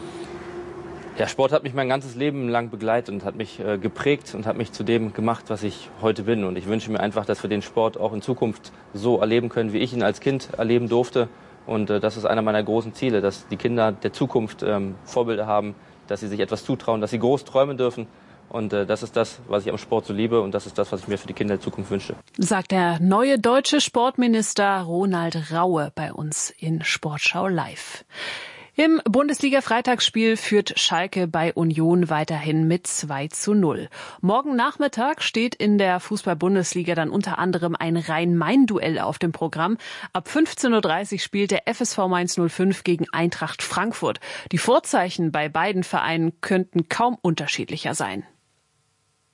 Der Sport hat mich mein ganzes Leben lang begleitet und hat mich äh, geprägt und hat mich zu dem gemacht, was ich heute bin. Und ich wünsche mir einfach, dass wir den Sport auch in Zukunft so erleben können, wie ich ihn als Kind erleben durfte. Und äh, das ist einer meiner großen Ziele, dass die Kinder der Zukunft ähm, Vorbilder haben, dass sie sich etwas zutrauen, dass sie groß träumen dürfen. Und äh, das ist das, was ich am Sport so liebe und das ist das, was ich mir für die Kinder der Zukunft wünsche. Sagt der neue deutsche Sportminister Ronald Raue bei uns in Sportschau Live. Im Bundesliga-Freitagsspiel führt Schalke bei Union weiterhin mit zwei zu null. Morgen Nachmittag steht in der Fußball-Bundesliga dann unter anderem ein Rhein-Main-Duell auf dem Programm. Ab fünfzehn Uhr dreißig spielt der F S V Mainz null fünf gegen Eintracht Frankfurt. Die Vorzeichen bei beiden Vereinen könnten kaum unterschiedlicher sein.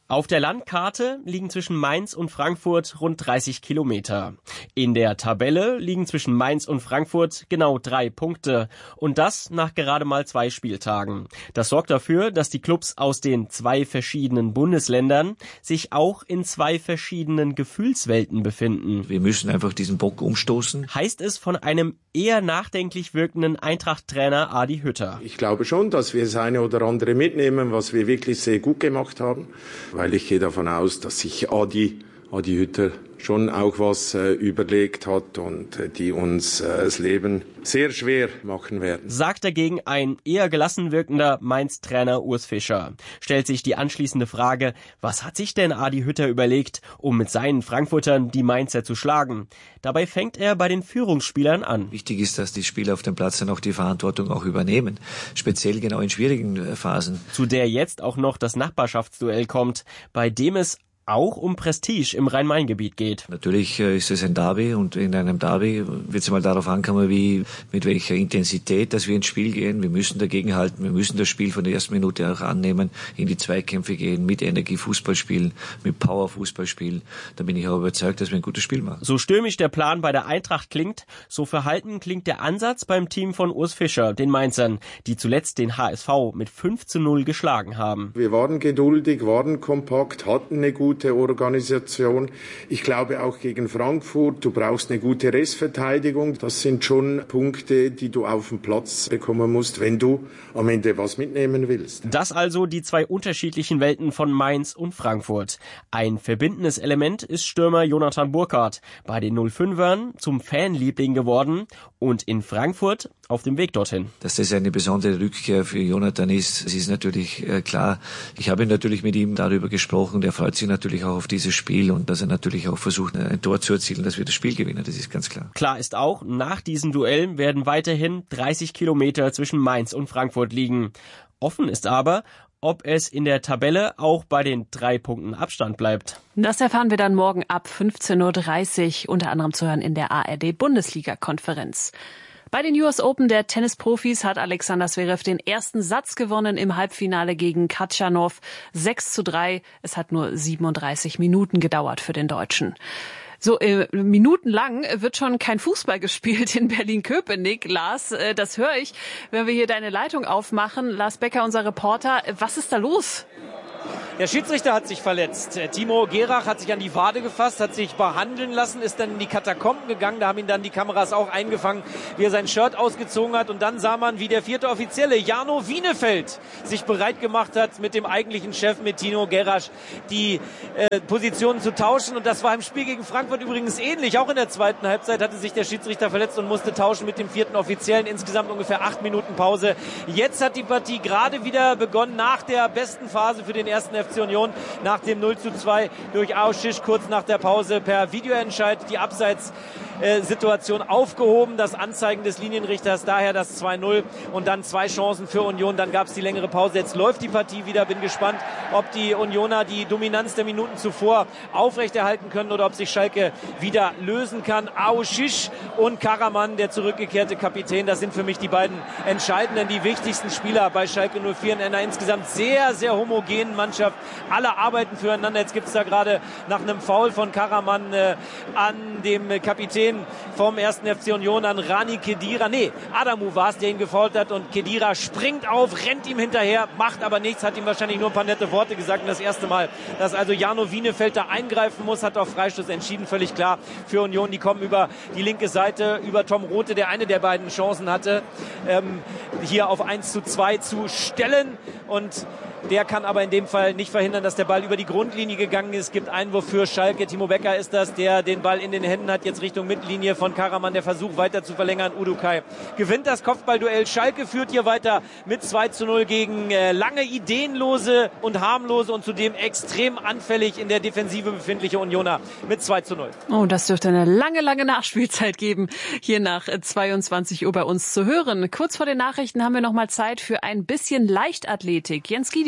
Auf der Landkarte liegen zwischen Mainz und Frankfurt rund dreißig Kilometer. In der Tabelle liegen zwischen Mainz und Frankfurt genau drei Punkte. Und das nach gerade mal zwei Spieltagen. Das sorgt dafür, dass die Clubs aus den zwei verschiedenen Bundesländern sich auch in zwei verschiedenen Gefühlswelten befinden. Wir müssen einfach diesen Bock umstoßen. Heißt es von einem eher nachdenklich wirkenden Eintracht-Trainer Adi Hütter. Ich glaube schon, dass wir das eine oder andere mitnehmen, was wir wirklich sehr gut gemacht haben. Weil ich gehe davon aus, dass sich Adi, Adi Hütter schon auch was äh, überlegt hat und äh, die uns äh, das Leben sehr schwer machen werden. Sagt dagegen ein eher gelassen wirkender Mainz-Trainer Urs Fischer. Stellt sich die anschließende Frage, was hat sich denn Adi Hütter überlegt, um mit seinen Frankfurtern die Mainzer zu schlagen? Dabei fängt er bei den Führungsspielern an. Wichtig ist, dass die Spieler auf dem Platz dann auch die Verantwortung auch übernehmen. Speziell genau in schwierigen Phasen. Zu der jetzt auch noch das Nachbarschaftsduell kommt, bei dem es auch um Prestige im Rhein-Main-Gebiet geht. Natürlich äh, ist es ein Derby und in einem Derby wird es mal darauf ankommen, wie, mit welcher Intensität, dass wir ins Spiel gehen. Wir müssen dagegen halten, wir müssen das Spiel von der ersten Minute auch annehmen, in die Zweikämpfe gehen, mit Energie Fußball spielen, mit Power Fußball spielen. Da bin ich auch überzeugt, dass wir ein gutes Spiel machen. So stürmisch der Plan bei der Eintracht klingt, so verhalten klingt der Ansatz beim Team von Urs Fischer, den Mainzern, die zuletzt den H S V mit fünf zu null geschlagen haben. Wir waren geduldig, waren kompakt, hatten eine gute Organisation. Ich glaube auch gegen Frankfurt, du brauchst eine gute Restverteidigung. Das sind schon Punkte, die du auf dem Platz bekommen musst, wenn du am Ende was mitnehmen willst. Das also die zwei unterschiedlichen Welten von Mainz und Frankfurt. Ein verbindendes Element ist Stürmer Jonathan Burkardt, bei den null fünfern zum Fanliebling geworden und in Frankfurt auf dem Weg dorthin. Dass das eine besondere Rückkehr für Jonathan ist, das ist natürlich äh, klar. Ich habe natürlich mit ihm darüber gesprochen, der freut sich natürlich auch auf dieses Spiel und dass er natürlich auch versucht, ein Tor zu erzielen, dass wir das Spiel gewinnen, das ist ganz klar. Klar ist auch, nach diesem Duell werden weiterhin dreißig Kilometer zwischen Mainz und Frankfurt liegen. Offen ist aber, ob es in der Tabelle auch bei den drei Punkten Abstand bleibt. Das erfahren wir dann morgen ab fünfzehn Uhr dreißig, unter anderem zu hören in der A R D-Bundesliga-Konferenz. Bei den U S Open der Tennisprofis hat Alexander Zverev den ersten Satz gewonnen im Halbfinale gegen Khachanov. sechs zu drei. Es hat nur siebenunddreißig Minuten gedauert für den Deutschen. So, äh, minutenlang wird schon kein Fußball gespielt in Berlin-Köpenick. Lars, äh, das höre ich, wenn wir hier deine Leitung aufmachen. Lars Becker, unser Reporter, was ist da los? Der Schiedsrichter hat sich verletzt. Timo Gerach hat sich an die Wade gefasst, hat sich behandeln lassen, ist dann in die Katakomben gegangen. Da haben ihn dann die Kameras auch eingefangen, wie er sein Shirt ausgezogen hat. Und dann sah man, wie der vierte Offizielle, Jarno Wienefeld, sich bereit gemacht hat, mit dem eigentlichen Chef, mit Timo Gerach, die äh, Positionen zu tauschen. Und das war im Spiel gegen Frankfurt übrigens ähnlich. Auch in der zweiten Halbzeit hatte sich der Schiedsrichter verletzt und musste tauschen mit dem vierten Offiziellen. Insgesamt ungefähr acht Minuten Pause. Jetzt hat die Partie gerade wieder begonnen, nach der besten Phase für den ersten F C Union, nach dem null zu zwei durch Auschwitz, kurz nach der Pause per Videoentscheid die Abseitssituation aufgehoben, das Anzeigen des Linienrichters, daher das zwei null und dann zwei Chancen für Union, dann gab es die längere Pause, jetzt läuft die Partie wieder, bin gespannt, ob die Unioner die Dominanz der Minuten zuvor aufrechterhalten können oder ob sich Schalke wieder lösen kann. Auschwitz und Karaman, der zurückgekehrte Kapitän, das sind für mich die beiden entscheidenden, die wichtigsten Spieler bei Schalke null vier in einer insgesamt sehr, sehr homogenen Mannschaft. Alle arbeiten füreinander. Jetzt gibt es da gerade nach einem Foul von Karaman äh, an dem Kapitän vom ersten F C Union, an Rani Kedira. Nee, Adamu war es, der ihn gefoult hat. Und Kedira springt auf, rennt ihm hinterher, macht aber nichts, hat ihm wahrscheinlich nur ein paar nette Worte gesagt. Und das erste Mal, dass also Jarno Wienefeld da eingreifen muss, hat auf Freistoß entschieden. Völlig klar für Union. Die kommen über die linke Seite, über Tom Rothe, der eine der beiden Chancen hatte, ähm, hier auf eins zu zwei zu stellen. Und der kann aber in dem Fall nicht verhindern, dass der Ball über die Grundlinie gegangen ist. Es gibt Einwurf für Schalke. Timo Becker ist das, der den Ball in den Händen hat. Jetzt Richtung Mittellinie von Karaman. Der Versuch weiter zu verlängern. Udukai gewinnt das Kopfballduell. Schalke führt hier weiter mit zwei zu null gegen äh, lange ideenlose und harmlose und zudem extrem anfällig in der Defensive befindliche Unioner mit zwei zu null. Oh, das dürfte eine lange, lange Nachspielzeit geben, hier nach zweiundzwanzig Uhr bei uns zu hören. Kurz vor den Nachrichten haben wir noch mal Zeit für ein bisschen Leichtathletik. Jens Gideon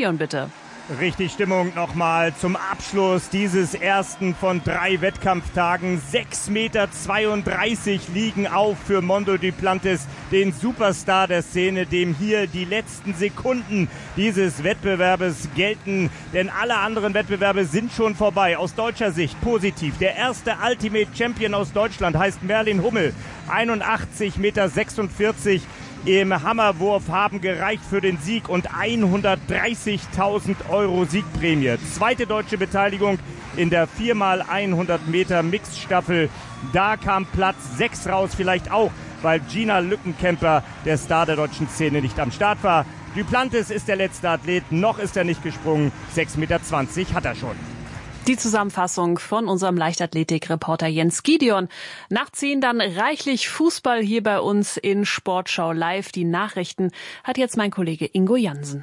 Gideon, bitte. Richtig Stimmung nochmal zum Abschluss dieses ersten von drei Wettkampftagen. sechs Meter zweiunddreißig liegen auf für Mondo Duplantis, den Superstar der Szene, dem hier die letzten Sekunden dieses Wettbewerbes gelten. Denn alle anderen Wettbewerbe sind schon vorbei. Aus deutscher Sicht positiv. Der erste Ultimate Champion aus Deutschland heißt Merlin Hummel. einundachtzig Meter sechsundvierzig im Hammerwurf haben gereicht für den Sieg und hundertdreißigtausend Euro Siegprämie. Zweite deutsche Beteiligung in der vier mal hundert Meter Mixstaffel. Da kam Platz sechs raus, vielleicht auch, weil Gina Lückenkämper, der Star der deutschen Szene, nicht am Start war. Duplantis ist der letzte Athlet, noch ist er nicht gesprungen. sechs Meter zwanzig hat er schon. Die Zusammenfassung von unserem Leichtathletik-Reporter Jens Gideon. Nach zehn dann reichlich Fußball hier bei uns in Sportschau Live. Die Nachrichten hat jetzt mein Kollege Ingo Jansen.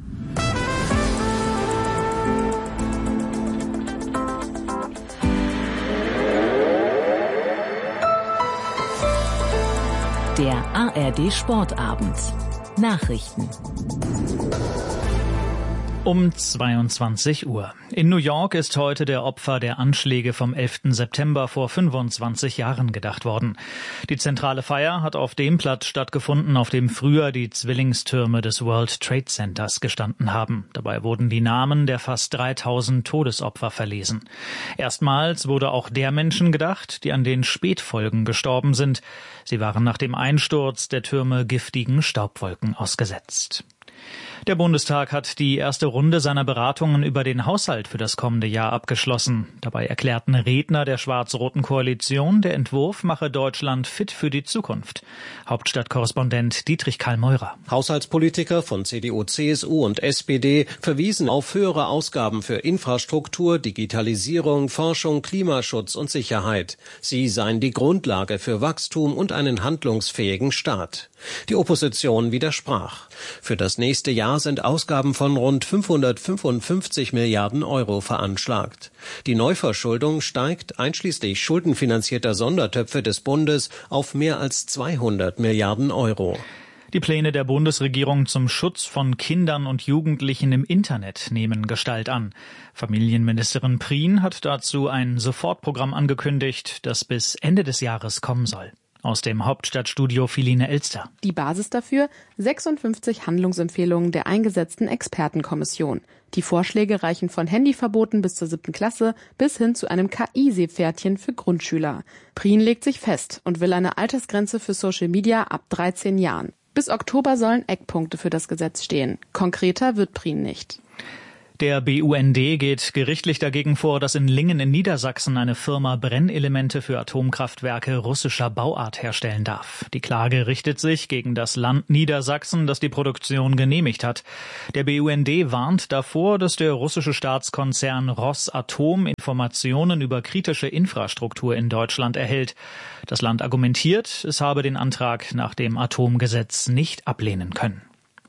Der A R D Sportabend. Nachrichten. Um zweiundzwanzig Uhr. In New York ist heute der Opfer der Anschläge vom elften September vor fünfundzwanzig Jahren gedacht worden. Die zentrale Feier hat auf dem Platz stattgefunden, auf dem früher die Zwillingstürme des World Trade Centers gestanden haben. Dabei wurden die Namen der fast dreitausend Todesopfer verlesen. Erstmals wurde auch der Menschen gedacht, die an den Spätfolgen gestorben sind. Sie waren nach dem Einsturz der Türme giftigen Staubwolken ausgesetzt. Der Bundestag hat die erste Runde seiner Beratungen über den Haushalt für das kommende Jahr abgeschlossen. Dabei erklärten Redner der schwarz-roten Koalition, der Entwurf mache Deutschland fit für die Zukunft. Hauptstadtkorrespondent Dietrich Karl-Meurer. Haushaltspolitiker von C D U, C S U und S P D verwiesen auf höhere Ausgaben für Infrastruktur, Digitalisierung, Forschung, Klimaschutz und Sicherheit. Sie seien die Grundlage für Wachstum und einen handlungsfähigen Staat. Die Opposition widersprach. Für das nächste Jahr sind Ausgaben von rund fünfhundertfünfundfünfzig Milliarden Euro veranschlagt. Die Neuverschuldung steigt einschließlich schuldenfinanzierter Sondertöpfe des Bundes auf mehr als zweihundert Milliarden Euro. Die Pläne der Bundesregierung zum Schutz von Kindern und Jugendlichen im Internet nehmen Gestalt an. Familienministerin Prien hat dazu ein Sofortprogramm angekündigt, das bis Ende des Jahres kommen soll. Aus dem Hauptstadtstudio Philine Elster. Die Basis dafür sechsundfünfzig Handlungsempfehlungen der eingesetzten Expertenkommission. Die Vorschläge reichen von Handyverboten bis zur siebten Klasse bis hin zu einem K I-Seepferdchen für Grundschüler. Prien legt sich fest und will eine Altersgrenze für Social Media ab dreizehn Jahren. Bis Oktober sollen Eckpunkte für das Gesetz stehen. Konkreter wird Prien nicht. Der B U N D geht gerichtlich dagegen vor, dass in Lingen in Niedersachsen eine Firma Brennelemente für Atomkraftwerke russischer Bauart herstellen darf. Die Klage richtet sich gegen das Land Niedersachsen, das die Produktion genehmigt hat. Der B U N D warnt davor, dass der russische Staatskonzern Rosatom Informationen über kritische Infrastruktur in Deutschland erhält. Das Land argumentiert, es habe den Antrag nach dem Atomgesetz nicht ablehnen können.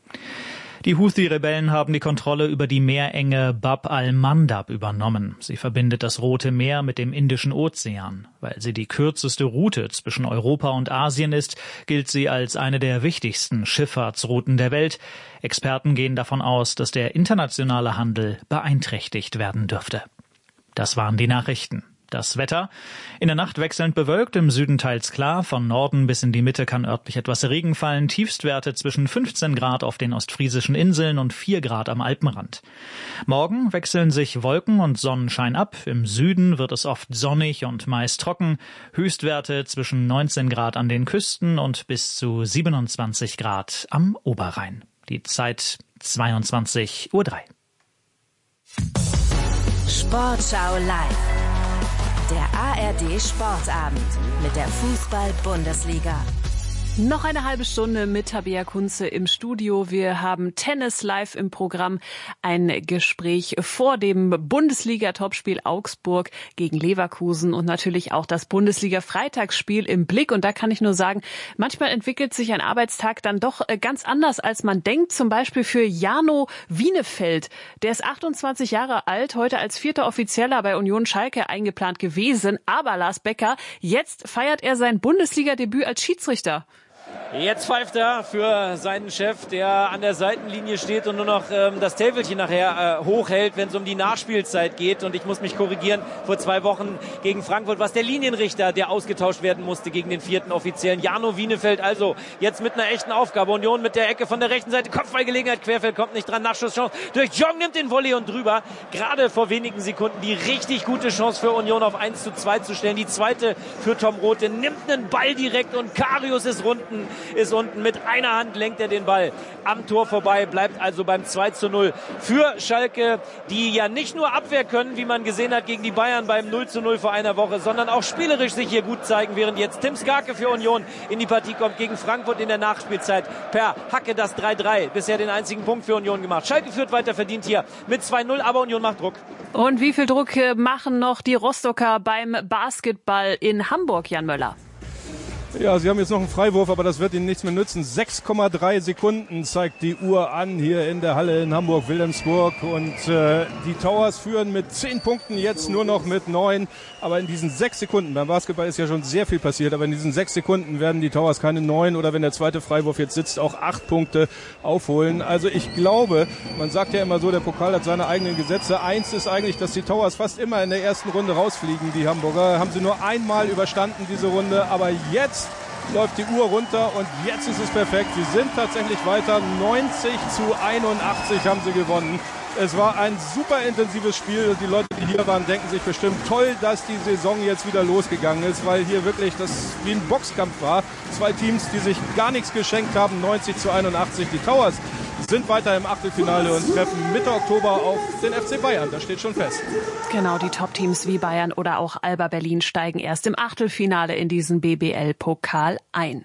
Die Houthi-Rebellen haben die Kontrolle über die Meerenge Bab al-Mandab übernommen. Sie verbindet das Rote Meer mit dem Indischen Ozean. Weil sie die kürzeste Route zwischen Europa und Asien ist, gilt sie als eine der wichtigsten Schifffahrtsrouten der Welt. Experten gehen davon aus, dass der internationale Handel beeinträchtigt werden dürfte. Das waren die Nachrichten. Das Wetter. In der Nacht wechselnd bewölkt, im Süden teils klar. Von Norden bis in die Mitte kann örtlich etwas Regen fallen. Tiefstwerte zwischen fünfzehn Grad auf den ostfriesischen Inseln und vier Grad am Alpenrand. Morgen wechseln sich Wolken und Sonnenschein ab. Im Süden wird es oft sonnig und meist trocken. Höchstwerte zwischen neunzehn Grad an den Küsten und bis zu siebenundzwanzig Grad am Oberrhein. Die Zeit zweiundzwanzig Uhr drei. Sportschau live. Der A R D Sportabend mit der Fußball-Bundesliga. Noch eine halbe Stunde mit Tabea Kunze im Studio. Wir haben Tennis live im Programm. Ein Gespräch vor dem Bundesliga-Topspiel Augsburg gegen Leverkusen und natürlich auch das Bundesliga-Freitagsspiel im Blick. Und da kann ich nur sagen, manchmal entwickelt sich ein Arbeitstag dann doch ganz anders, als man denkt. Zum Beispiel für Jarno Wienefeld. Der ist achtundzwanzig Jahre alt, heute als vierter Offizieller bei Union Schalke eingeplant gewesen. Aber Lars Becker, jetzt feiert er sein Bundesliga-Debüt als Schiedsrichter. Jetzt pfeift er für seinen Chef, der an der Seitenlinie steht und nur noch ähm, das Täfelchen nachher äh, hochhält, wenn es um die Nachspielzeit geht. Und ich muss mich korrigieren, vor zwei Wochen gegen Frankfurt war es der Linienrichter, der ausgetauscht werden musste gegen den vierten Offiziellen, Jano Wienefeld. Also jetzt mit einer echten Aufgabe. Union mit der Ecke von der rechten Seite, Kopfballgelegenheit, Querfeld kommt nicht dran, Nachschusschance durch Jong, nimmt den Volley und drüber. Gerade vor wenigen Sekunden die richtig gute Chance für Union auf eins zu zwei zu stellen. Die zweite für Tom Rothe, nimmt einen Ball direkt und Karius ist unten. ist unten. Mit einer Hand lenkt er den Ball am Tor vorbei, bleibt also beim zwei zu null für Schalke, die ja nicht nur Abwehr können, wie man gesehen hat gegen die Bayern beim null zu null vor einer Woche, sondern auch spielerisch sich hier gut zeigen, während jetzt Tim Skarke für Union in die Partie kommt gegen Frankfurt in der Nachspielzeit. Per Hacke das drei drei, bisher den einzigen Punkt für Union gemacht. Schalke führt weiter verdient hier mit zwei null, aber Union macht Druck. Und wie viel Druck machen noch die Rostocker beim Basketball in Hamburg, Jan Möller? Ja, sie haben jetzt noch einen Freiwurf, aber das wird ihnen nichts mehr nützen. sechs Komma drei Sekunden zeigt die Uhr an hier in der Halle in Hamburg-Wilhelmsburg. Und äh, die Towers führen mit zehn Punkten, jetzt nur noch mit neun. Aber in diesen sechs Sekunden, beim Basketball ist ja schon sehr viel passiert, aber in diesen sechs Sekunden werden die Towers keine neun oder wenn der zweite Freiwurf jetzt sitzt, auch acht Punkte aufholen. Also ich glaube, man sagt ja immer so, der Pokal hat seine eigenen Gesetze. Eins ist eigentlich, dass die Towers fast immer in der ersten Runde rausfliegen, die Hamburger. Haben sie nur einmal überstanden, diese Runde. Aber jetzt läuft die Uhr runter und jetzt ist es perfekt. Sie sind tatsächlich weiter. neunzig zu einundachtzig haben sie gewonnen. Es war ein super intensives Spiel. Die Leute, die hier waren, denken sich bestimmt toll, dass die Saison jetzt wieder losgegangen ist, weil hier wirklich das wie ein Boxkampf war. Zwei Teams, die sich gar nichts geschenkt haben. neunzig zu einundachtzig. Die Towers sind weiter im Achtelfinale und treffen Mitte Oktober auf den F C Bayern. Das steht schon fest. Genau, die Top-Teams wie Bayern oder auch Alba Berlin steigen erst im Achtelfinale in diesen B B L-Pokal ein.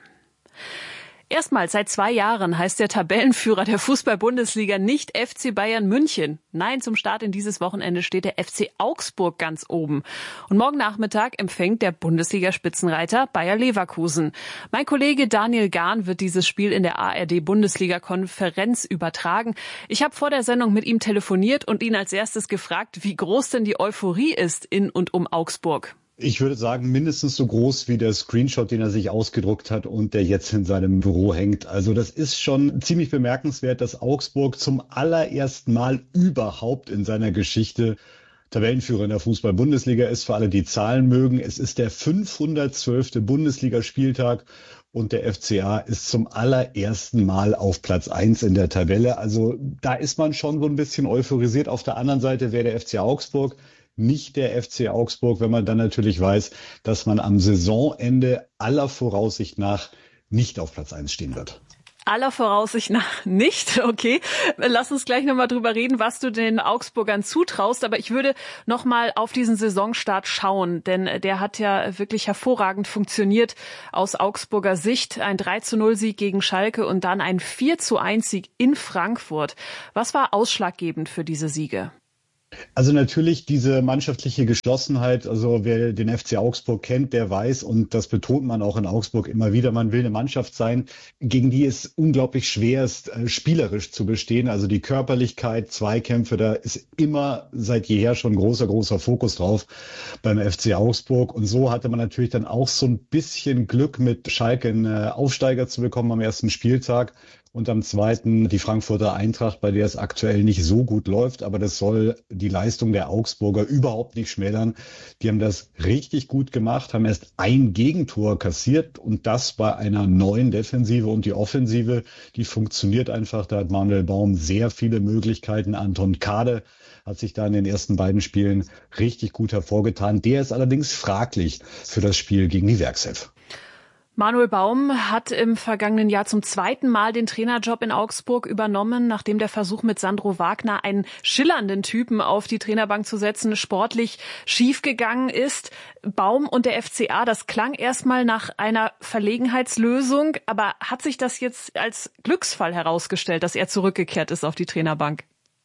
Erstmals seit zwei Jahren heißt der Tabellenführer der Fußball-Bundesliga nicht F C Bayern München. Nein, zum Start in dieses Wochenende steht der F C Augsburg ganz oben. Und morgen Nachmittag empfängt der Bundesliga-Spitzenreiter Bayer Leverkusen. Mein Kollege Daniel Gahn wird dieses Spiel in der A R D-Bundesliga-Konferenz übertragen. Ich habe vor der Sendung mit ihm telefoniert und ihn als erstes gefragt, wie groß denn die Euphorie ist in und um Augsburg. Ich würde sagen, mindestens so groß wie der Screenshot, den er sich ausgedruckt hat und der jetzt in seinem Büro hängt. Also das ist schon ziemlich bemerkenswert, dass Augsburg zum allerersten Mal überhaupt in seiner Geschichte Tabellenführer in der Fußball-Bundesliga ist. Für alle, die Zahlen mögen, es ist der fünfhundertzwölfte Bundesligaspieltag und der F C A ist zum allerersten Mal auf Platz eins in der Tabelle. Also da ist man schon so ein bisschen euphorisiert. Auf der anderen Seite wäre der F C Augsburg nicht der F C Augsburg, wenn man dann natürlich weiß, dass man am Saisonende aller Voraussicht nach nicht auf Platz eins stehen wird. Aller Voraussicht nach nicht, okay. Lass uns gleich nochmal drüber reden, was du den Augsburgern zutraust. Aber ich würde nochmal auf diesen Saisonstart schauen, denn der hat ja wirklich hervorragend funktioniert aus Augsburger Sicht. Ein drei zu null Sieg gegen Schalke und dann ein vier zu eins Sieg in Frankfurt. Was war ausschlaggebend für diese Siege? Also natürlich diese mannschaftliche Geschlossenheit, also wer den F C Augsburg kennt, der weiß, und das betont man auch in Augsburg immer wieder, man will eine Mannschaft sein, gegen die es unglaublich schwer ist, spielerisch zu bestehen. Also die Körperlichkeit, Zweikämpfe, da ist immer seit jeher schon großer, großer Fokus drauf beim F C Augsburg. Und so hatte man natürlich dann auch so ein bisschen Glück, mit Schalke einen Aufsteiger zu bekommen am ersten Spieltag. Und am zweiten die Frankfurter Eintracht, bei der es aktuell nicht so gut läuft. Aber das soll die Leistung der Augsburger überhaupt nicht schmälern. Die haben das richtig gut gemacht, haben erst ein Gegentor kassiert und das bei einer neuen Defensive. Und die Offensive, die funktioniert einfach. Da hat Manuel Baum sehr viele Möglichkeiten. Anton Kade hat sich da in den ersten beiden Spielen richtig gut hervorgetan. Der ist allerdings fraglich für das Spiel gegen die Werkself. Manuel Baum hat im vergangenen Jahr zum zweiten Mal den Trainerjob in Augsburg übernommen, nachdem der Versuch mit Sandro Wagner, einen schillernden Typen auf die Trainerbank zu setzen, sportlich schiefgegangen ist. Baum und der F C A, das klang erstmal nach einer Verlegenheitslösung, aber hat sich das jetzt als Glücksfall herausgestellt, dass er zurückgekehrt ist auf die Trainerbank?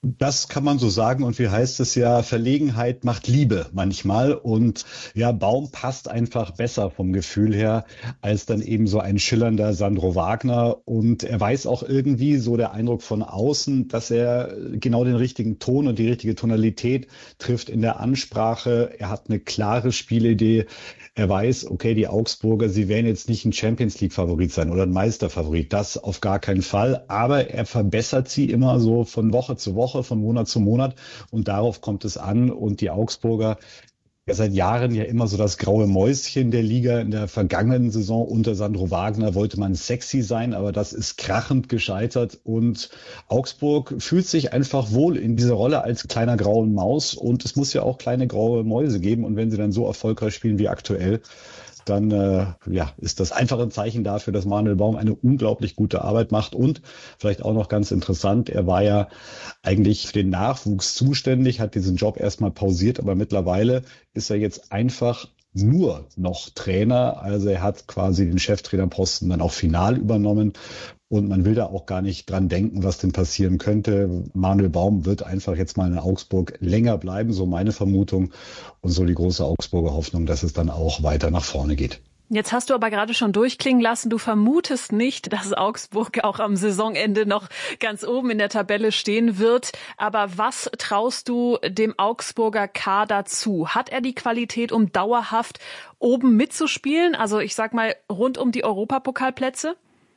Das kann man so sagen und wie heißt es ja, Verlegenheit macht Liebe manchmal und ja, Baum passt einfach besser vom Gefühl her als dann eben so ein schillernder Sandro Wagner und er weiß auch irgendwie so der Eindruck von außen, dass er genau den richtigen Ton und die richtige Tonalität trifft in der Ansprache. Er hat eine klare Spielidee. Er weiß, okay, die Augsburger, sie werden jetzt nicht ein Champions-League-Favorit sein oder ein Meisterfavorit. Das auf gar keinen Fall. Aber er verbessert sie immer so von Woche zu Woche, von Monat zu Monat. Und darauf kommt es an. Und die Augsburger, ja seit Jahren ja immer so das graue Mäuschen der Liga. In der vergangenen Saison unter Sandro Wagner wollte man sexy sein, aber das ist krachend gescheitert. Und Augsburg fühlt sich einfach wohl in dieser Rolle als kleiner graue Maus. Und es muss ja auch kleine graue Mäuse geben. Und wenn sie dann so erfolgreich spielen wie aktuell, dann äh, ja, ist das einfach ein Zeichen dafür, dass Manuel Baum eine unglaublich gute Arbeit macht. Und vielleicht auch noch ganz interessant, er war ja eigentlich für den Nachwuchs zuständig, hat diesen Job erstmal pausiert, aber mittlerweile ist er jetzt einfach nur noch Trainer. Also er hat quasi den Cheftrainerposten dann auch final übernommen. Und man will da auch gar nicht dran denken, was denn passieren könnte. Manuel Baum wird einfach jetzt mal in Augsburg länger bleiben, so meine Vermutung. Und so die große Augsburger Hoffnung, dass es dann auch weiter nach vorne geht. Jetzt hast du aber gerade schon durchklingen lassen, du vermutest nicht, dass Augsburg auch am Saisonende noch ganz oben in der Tabelle stehen wird. Aber was traust du dem Augsburger Kader zu? Hat er die Qualität, um dauerhaft oben mitzuspielen? Also ich sag mal rund um die Europapokalplätze?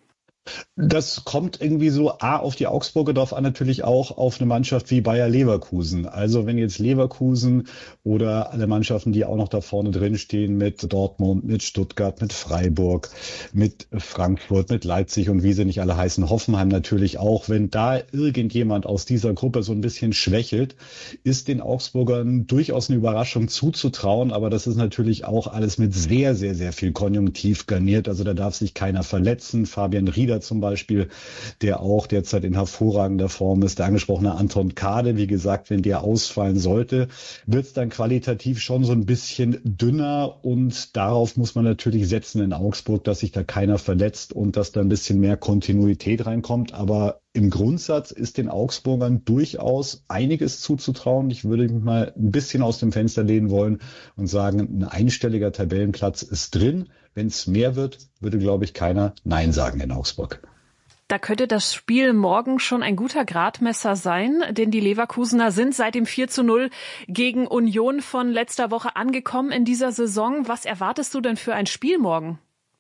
Das kommt irgendwie so A auf die Augsburger drauf an, natürlich auch auf eine Mannschaft wie Bayer Leverkusen. Also wenn jetzt Leverkusen oder alle Mannschaften, die auch noch da vorne drin stehen mit Dortmund, mit Stuttgart, mit Freiburg, mit Frankfurt, mit Leipzig und wie sie nicht alle heißen, Hoffenheim natürlich auch, wenn da irgendjemand aus dieser Gruppe so ein bisschen schwächelt, ist den Augsburgern durchaus eine Überraschung zuzutrauen. Aber das ist natürlich auch alles mit sehr, sehr, sehr viel Konjunktiv garniert. Also da darf sich keiner verletzen. Fabian Rieder zum Beispiel, der auch derzeit in hervorragender Form ist. Der angesprochene Anton Kade, wie gesagt, wenn der ausfallen sollte, wird es dann qualitativ schon so ein bisschen dünner und darauf muss man natürlich setzen in Augsburg, dass sich da keiner verletzt und dass da ein bisschen mehr Kontinuität reinkommt. Aber im Grundsatz ist den Augsburgern durchaus einiges zuzutrauen. Ich würde mich mal ein bisschen aus dem Fenster lehnen wollen und sagen, ein einstelliger Tabellenplatz ist drin. Wenn es mehr wird, würde, glaube ich, keiner Nein sagen in Augsburg. Da könnte das Spiel morgen schon ein guter Gradmesser sein, denn die Leverkusener sind seit dem vier zu null gegen Union von letzter Woche angekommen in dieser Saison. Was erwartest du denn für ein Spiel morgen?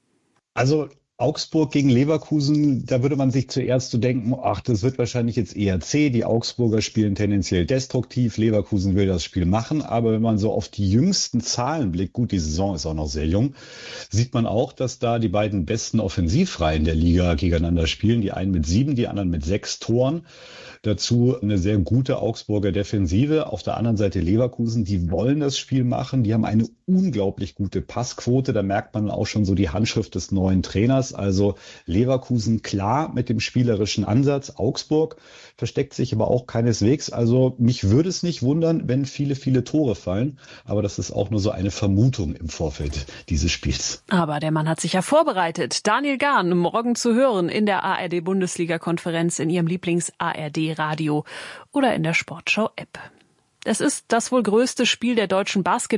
Also Augsburg gegen Leverkusen, da würde man sich zuerst so denken, ach, das wird wahrscheinlich jetzt eher zäh. Die Augsburger spielen tendenziell destruktiv, Leverkusen will das Spiel machen. Aber wenn man so auf die jüngsten Zahlen blickt, gut, die Saison ist auch noch sehr jung, sieht man auch, dass da die beiden besten Offensivreihen der Liga gegeneinander spielen. Die einen mit sieben, die anderen mit sechs Toren. Dazu eine sehr gute Augsburger Defensive. Auf der anderen Seite Leverkusen, die wollen das Spiel machen. Die haben eine unglaublich gute Passquote. Da merkt man auch schon so die Handschrift des neuen Trainers. Also Leverkusen klar mit dem spielerischen Ansatz. Augsburg versteckt sich aber auch keineswegs. Also mich würde es nicht wundern, wenn viele, viele Tore fallen. Aber das ist auch nur so eine Vermutung im Vorfeld dieses Spiels. Aber der Mann hat sich ja vorbereitet. Daniel Gahn, morgen zu hören in der A R D-Bundesliga-Konferenz in Ihrem Lieblings-A R D-Radio oder in der Sportschau-App. Es ist das wohl größte Spiel der deutschen Basketball